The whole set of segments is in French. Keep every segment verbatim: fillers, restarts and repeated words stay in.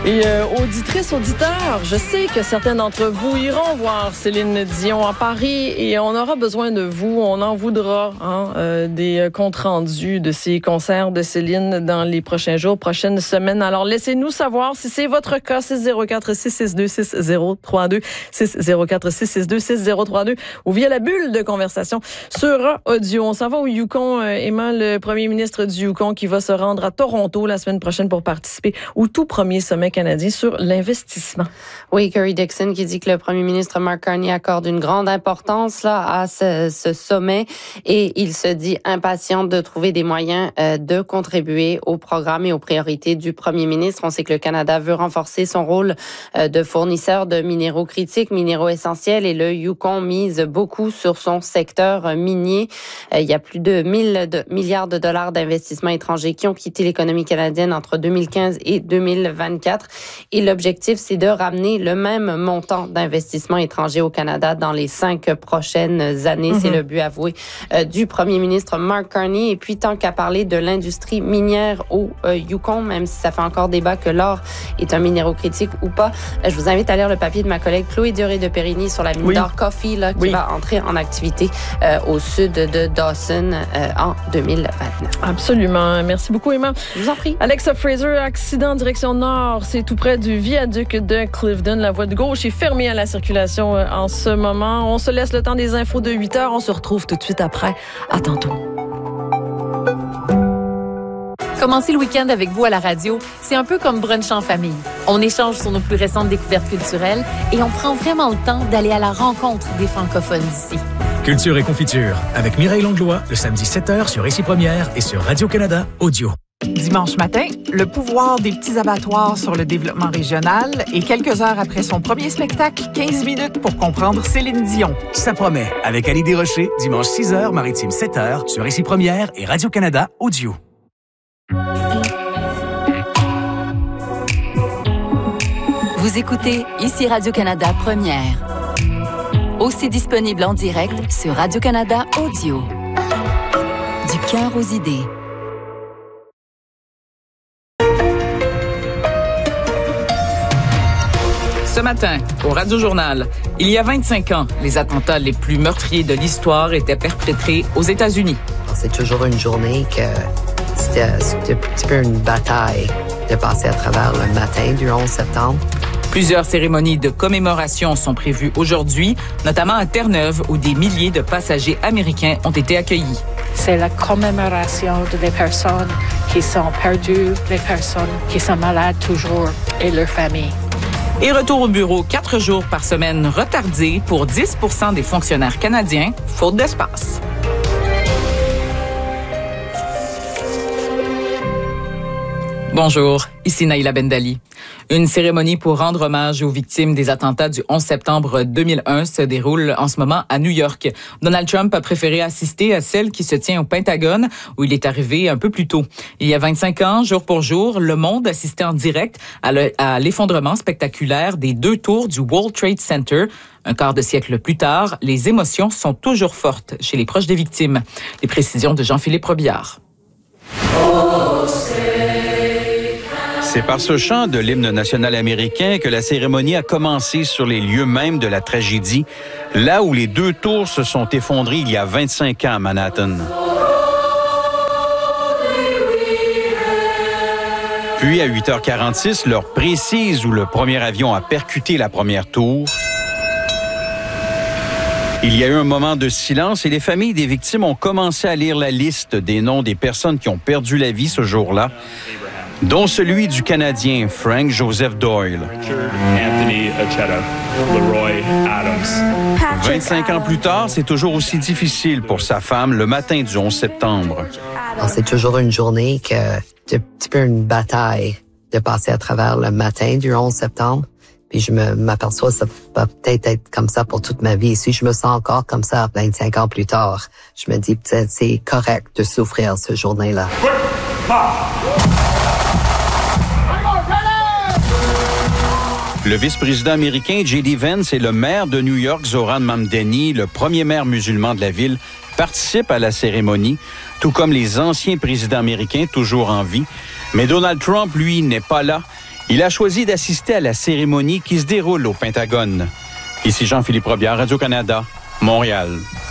Et euh, auditrices, auditeurs, je sais que certains d'entre vous iront voir Céline Dion à Paris et on aura besoin de vous. On en voudra hein, euh, des comptes rendus de ces concerts de Céline dans les prochains jours, prochaines semaines. Alors, laissez-nous savoir si c'est votre cas. six zéro quatre, six six deux, six zéro trois deux, six zéro quatre, six six deux, six zéro trois deux ou via la bulle de conversation sur audio. On s'en va au Yukon. Euh, Emma, le premier ministre du Yukon qui va se rendre à Toronto la semaine prochaine pour participer au tout premier sommet canadien sur l'investissement. Oui, Curry Dixon qui dit que le premier ministre Mark Carney accorde une grande importance là à ce, ce sommet et il se dit impatient de trouver des moyens euh, de contribuer au programme et aux priorités du premier ministre. On sait que le Canada veut renforcer son rôle euh, de fournisseur de minéraux critiques, minéraux essentiels et le Yukon mise beaucoup sur son secteur minier. Euh, il y a plus de mille de, milliards de dollars d'investissements étrangers qui ont quitté l'économie canadienne entre deux mille quinze et deux mille vingt-quatre. Et l'objectif, c'est de ramener le même montant d'investissement étranger au Canada dans les cinq prochaines années. Mm-hmm. C'est le but avoué euh, du premier ministre Mark Carney. Et puis, tant qu'à parler de l'industrie minière au euh, Yukon, même si ça fait encore débat que l'or est un minéraux critique ou pas, euh, je vous invite à lire le papier de ma collègue Chloé Duré de Périgny sur la mine oui. d'or Coffee là, qui oui. va entrer en activité euh, au sud de Dawson euh, en deux mille vingt-neuf. Absolument. Merci beaucoup, Emma. Je vous en prie. Alexa Fraser, accident direction nord. C'est tout près du viaduc de Clifton. La voie de gauche est fermée à la circulation en ce moment. On se laisse le temps des infos de huit heures. On se retrouve tout de suite après. À tantôt. Commencer le week-end avec vous à la radio, c'est un peu comme brunch en famille. On échange sur nos plus récentes découvertes culturelles et on prend vraiment le temps d'aller à la rencontre des francophones d'ici. Culture et confiture avec Mireille Langlois, le samedi sept heures sur Ici Première et sur Radio-Canada Audio. Dimanche matin, le pouvoir des petits abattoirs sur le développement régional et quelques heures après son premier spectacle, quinze minutes pour comprendre Céline Dion. Ça promet, avec Ali Desrochers, dimanche six heures, maritime sept heures, sur Ici Première et Radio-Canada Audio. Vous écoutez Ici Radio-Canada Première. Aussi disponible en direct sur Radio-Canada Audio. Du cœur aux idées. Ce matin, au Radio-Journal, il y a vingt-cinq ans, les attentats les plus meurtriers de l'histoire étaient perpétrés aux États-Unis. C'est toujours une journée que c'était, c'était un petit peu une bataille de passer à travers le matin du onze septembre. Plusieurs cérémonies de commémoration sont prévues aujourd'hui, notamment à Terre-Neuve, où des milliers de passagers américains ont été accueillis. C'est la commémoration des personnes qui sont perdues, les personnes qui sont malades toujours et leurs familles. Et retour au bureau quatre jours par semaine retardé pour dix pour cent des fonctionnaires canadiens, faute d'espace. Bonjour, ici Naïla Bendali. Une cérémonie pour rendre hommage aux victimes des attentats du onze septembre deux mille un se déroule en ce moment à New York. Donald Trump a préféré assister à celle qui se tient au Pentagone, où il est arrivé un peu plus tôt. Il y a vingt-cinq ans, jour pour jour, le monde assistait en direct à, le, à l'effondrement spectaculaire des deux tours du World Trade Center. Un quart de siècle plus tard, les émotions sont toujours fortes chez les proches des victimes. Les précisions de Jean-Philippe Robillard. Oh, c'est par ce chant de l'hymne national américain que la cérémonie a commencé sur les lieux mêmes de la tragédie, là où les deux tours se sont effondrées il y a vingt-cinq ans à Manhattan. Puis, à huit heures quarante-six, l'heure précise où le premier avion a percuté la première tour, il y a eu un moment de silence et les familles des victimes ont commencé à lire la liste des noms des personnes qui ont perdu la vie ce jour-là, dont celui du Canadien Frank Joseph Doyle. Anthony Ocheta, Leroy Adams. vingt-cinq ans plus tard, c'est toujours aussi difficile pour sa femme le matin du onze septembre. Alors, c'est toujours une journée que c'est un petit peu une bataille de passer à travers le matin du onze septembre. Puis je me, m'aperçois que ça va peut-être être comme ça pour toute ma vie. Si je me sens encore comme ça vingt-cinq ans plus tard, je me dis peut-être c'est correct de souffrir ce journée-là. Le vice-président américain J D Vance et le maire de New York, Zoran Mamdani, le premier maire musulman de la ville, participent à la cérémonie, tout comme les anciens présidents américains toujours en vie. Mais Donald Trump, lui, n'est pas là. Il a choisi d'assister à la cérémonie qui se déroule au Pentagone. Ici Jean-Philippe Robillard, Radio-Canada, Montréal.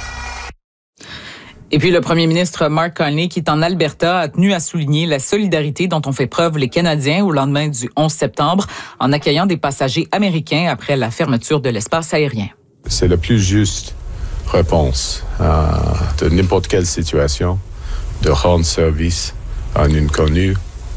Et puis le premier ministre Mark Carney, qui est en Alberta, a tenu à souligner la solidarité dont ont fait preuve les Canadiens au lendemain du onze septembre en accueillant des passagers américains après la fermeture de l'espace aérien. C'est la plus juste réponse euh, de n'importe quelle situation, de rendre service à un inconnu,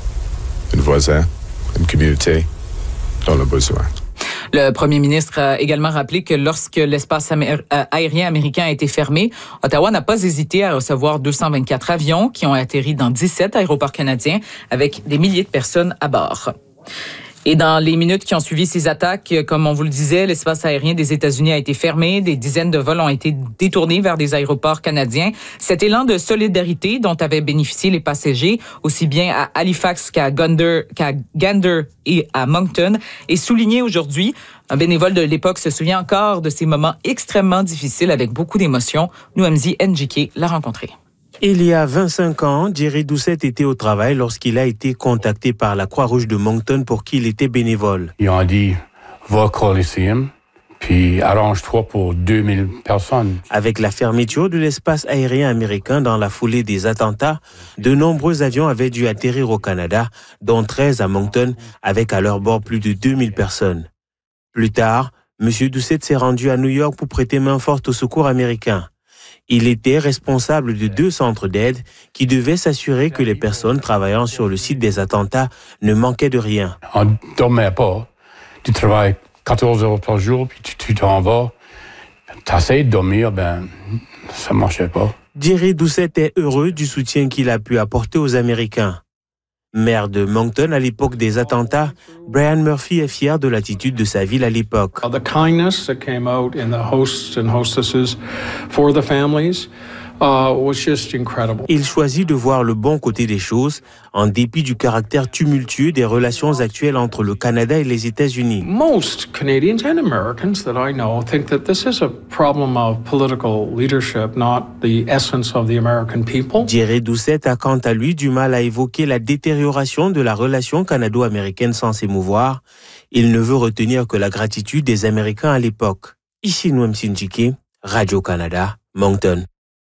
un voisin, une communauté dans le besoin. Le premier ministre a également rappelé que lorsque l'espace amér- aérien américain a été fermé, Ottawa n'a pas hésité à recevoir deux cent vingt-quatre avions qui ont atterri dans dix-sept aéroports canadiens avec des milliers de personnes à bord. Et dans les minutes qui ont suivi ces attaques, comme on vous le disait, l'espace aérien des États-Unis a été fermé. Des dizaines de vols ont été détournés vers des aéroports canadiens. Cet élan de solidarité dont avaient bénéficié les passagers, aussi bien à Halifax qu'à Gander, qu'à Gander et à Moncton, est souligné aujourd'hui. Un bénévole de l'époque se souvient encore de ces moments extrêmement difficiles avec beaucoup d'émotions. Nouamzi Njike l'a rencontré. Il y a vingt-cinq ans, Jerry Doucette était au travail lorsqu'il a été contacté par la Croix-Rouge de Moncton pour qui il était bénévole. Ils ont dit, va au Coliseum, puis arrange-toi pour deux mille personnes. Avec la fermeture de l'espace aérien américain dans la foulée des attentats, de nombreux avions avaient dû atterrir au Canada, dont treize à Moncton, avec à leur bord plus de deux mille personnes. Plus tard, M. Doucette s'est rendu à New York pour prêter main forte au secours américain. Il était responsable de deux centres d'aide qui devaient s'assurer que les personnes travaillant sur le site des attentats ne manquaient de rien. On ne dormait pas. Tu travailles quatorze heures par jour, puis tu, tu t'en vas. Tu essaies de dormir, ben ça ne marchait pas. Jerry Doucette est heureux du soutien qu'il a pu apporter aux Américains. Maire de Moncton à l'époque des attentats, Brian Murphy est fier de l'attitude de sa ville à l'époque. The kindness that came out in the hosts and hostesses for the families uh, was just incredible. Il choisit de voir le bon côté des choses, en dépit du caractère tumultueux des relations actuelles entre le Canada et les États-Unis. Most Canadians and Americans that I know think that this is a problem of political leadership, not the essence of the American people. Jerry Doucette a quant à lui du mal à évoquer la détérioration de la relation canado-américaine sans s'émouvoir. Il ne veut retenir que la gratitude des Américains à l'époque. Ici Nouamzi Njike, Radio-Canada, Moncton.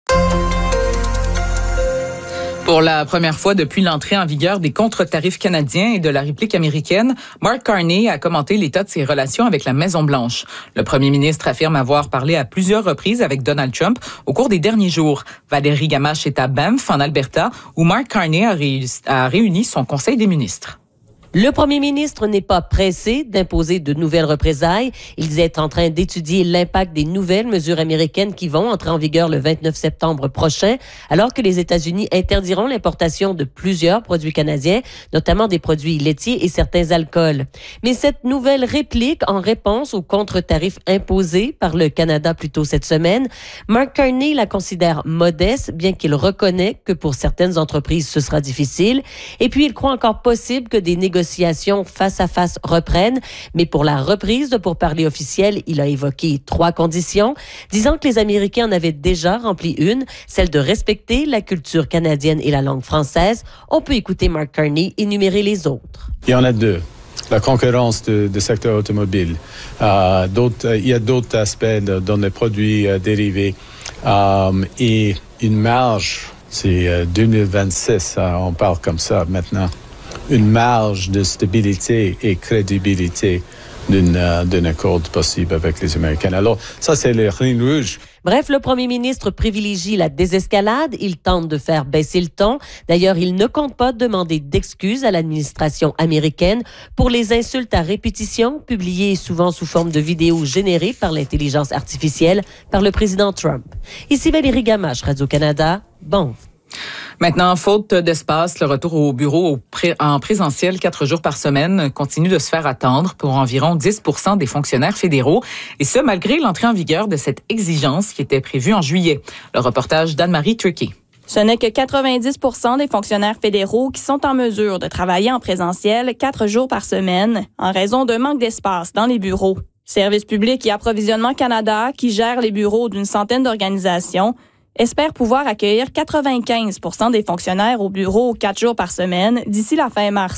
Pour la première fois depuis l'entrée en vigueur des contre-tarifs canadiens et de la réplique américaine, Mark Carney a commenté l'état de ses relations avec la Maison-Blanche. Le premier ministre affirme avoir parlé à plusieurs reprises avec Donald Trump au cours des derniers jours. Valérie Gamache est à Banff, en Alberta, où Mark Carney a, ré- a réuni son conseil des ministres. Le premier ministre n'est pas pressé d'imposer de nouvelles représailles. Il disait être en train d'étudier l'impact des nouvelles mesures américaines qui vont entrer en vigueur le vingt-neuf septembre prochain, alors que les États-Unis interdiront l'importation de plusieurs produits canadiens, notamment des produits laitiers et certains alcools. Mais cette nouvelle réplique en réponse aux contre-tarifs imposés par le Canada plus tôt cette semaine, Mark Carney la considère modeste, bien qu'il reconnaît que pour certaines entreprises ce sera difficile. Et puis il croit encore possible que des négociations face à face reprennent, mais pour la reprise de pourparlers officiels, il a évoqué trois conditions, disant que les Américains en avaient déjà rempli une, celle de respecter la culture canadienne et la langue française. On peut écouter Mark Carney énumérer les autres. Il y en a deux. La concurrence du secteur automobile. Euh, d'autres, il y a d'autres aspects de, dans les produits euh, dérivés. Euh, et une marge, c'est euh, deux mille vingt-six, hein, on parle comme ça maintenant. Une marge de stabilité et crédibilité d'une, euh, d'un accord possible avec les Américains. Alors, ça, c'est les lignes rouges. Bref, le premier ministre privilégie la désescalade. Il tente de faire baisser le ton. D'ailleurs, il ne compte pas demander d'excuses à l'administration américaine pour les insultes à répétition, publiées souvent sous forme de vidéos générées par l'intelligence artificielle par le président Trump. Ici Valérie Gamache, Radio-Canada, Banff. Maintenant, faute d'espace, le retour au bureau en présentiel quatre jours par semaine continue de se faire attendre pour environ dix pour cent des fonctionnaires fédéraux, et ce, malgré l'entrée en vigueur de cette exigence qui était prévue en juillet. Le reportage d'Anne-Marie Turkey. Ce n'est que quatre-vingt-dix pour cent des fonctionnaires fédéraux qui sont en mesure de travailler en présentiel quatre jours par semaine en raison d'un manque d'espace dans les bureaux. Service public et Approvisionnement Canada, qui gère les bureaux d'une centaine d'organisations, espère pouvoir accueillir quatre-vingt-quinze pour cent des fonctionnaires au bureau quatre jours par semaine d'ici la fin mars.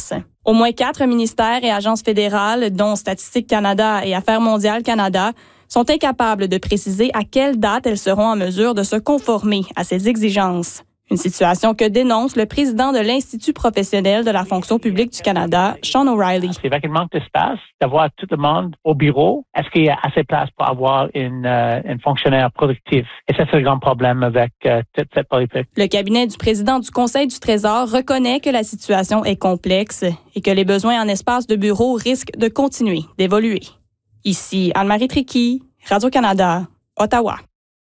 Au moins quatre ministères et agences fédérales, dont Statistique Canada et Affaires mondiales Canada, sont incapables de préciser à quelle date elles seront en mesure de se conformer à ces exigences. Une situation que dénonce le président de l'Institut professionnel de la fonction publique du Canada, Sean O'Reilly. C'est avec un manque d'espace, d'avoir tout le monde au bureau. Est-ce qu'il y a assez de place pour avoir une, euh, une fonctionnaire productif? Et ça, c'est le grand problème avec euh, toute cette politique. Le cabinet du président du Conseil du Trésor reconnaît que la situation est complexe et que les besoins en espace de bureau risquent de continuer d'évoluer. Ici, Anne-Marie Tricky, Radio-Canada, Ottawa.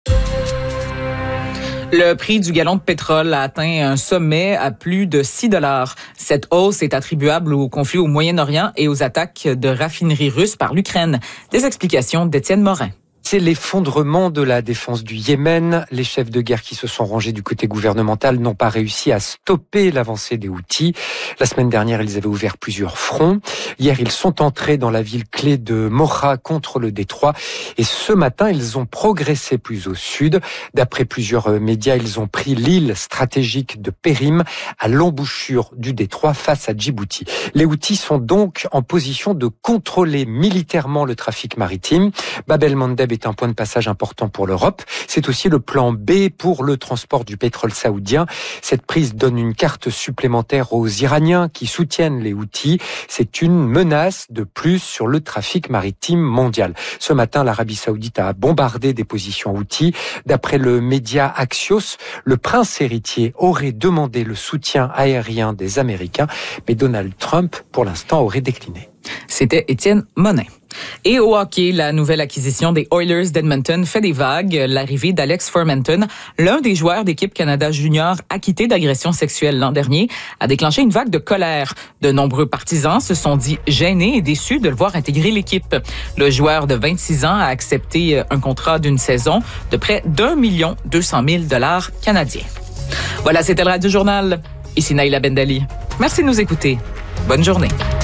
Le prix du gallon de pétrole a atteint un sommet à plus de six dollars. Cette hausse est attribuable au conflit au Moyen-Orient et aux attaques de raffineries russes par l'Ukraine. Des explications d'Étienne Morin. C'est l'effondrement de la défense du Yémen. Les chefs de guerre qui se sont rangés du côté gouvernemental n'ont pas réussi à stopper l'avancée des Houthis. La semaine dernière, ils avaient ouvert plusieurs fronts. Hier, ils sont entrés dans la ville clé de Mocha contre le détroit. Et ce matin, ils ont progressé plus au sud. D'après plusieurs médias, ils ont pris l'île stratégique de Périm à l'embouchure du détroit face à Djibouti. Les Houthis sont donc en position de contrôler militairement le trafic maritime. Bab el-Mandeb est un point de passage important pour l'Europe. C'est aussi le plan B pour le transport du pétrole saoudien. Cette prise donne une carte supplémentaire aux Iraniens qui soutiennent les Houthis. C'est une menace de plus sur le trafic maritime mondial. Ce matin, l'Arabie saoudite a bombardé des positions Houthis. D'après le média Axios, le prince héritier aurait demandé le soutien aérien des Américains, mais Donald Trump, pour l'instant, aurait décliné. C'était Étienne Monin. Et au hockey, la nouvelle acquisition des Oilers d'Edmonton fait des vagues. L'arrivée d'Alex Formenton, l'un des joueurs d'équipe Canada Junior acquitté d'agression sexuelle l'an dernier, a déclenché une vague de colère. De nombreux partisans se sont dit gênés et déçus de le voir intégrer l'équipe. Le joueur de vingt-six ans a accepté un contrat d'une saison de près d'un million deux cent mille dollars canadiens. Voilà, c'était le Radio Journal. Ici Naïla Bendali. Merci de nous écouter. Bonne journée.